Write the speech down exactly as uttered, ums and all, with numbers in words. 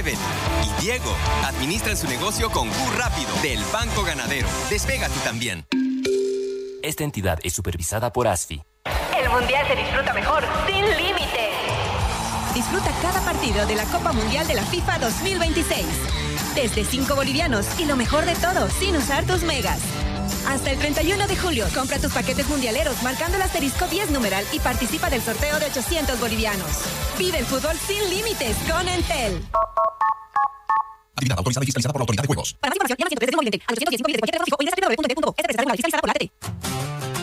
Evelyn y Diego administran su negocio con Q Rápido del Banco Ganadero. Despega tú también. Esta entidad es supervisada por A S F I. El Mundial se disfruta mejor, sin límites. Disfruta cada partido de la Copa Mundial de la FIFA dos mil veintiséis. Desde cinco bolivianos y lo mejor de todo, sin usar tus megas. Hasta el treinta y uno de julio, compra tus paquetes mundialeros marcando el asterisco diez numeral y participa del sorteo de ochocientos bolivianos. Vive el fútbol sin límites con Entel. Actividad autorizada y fiscalizada por la Autoridad de Juegos. Para más información, llama al ciento trece de Movimiento al ochocientos diez y cinco miles de cualquier teléfono fijo o ingresa a doble u doble u doble u punto p s tres punto com y descarga la licencia por la A T T.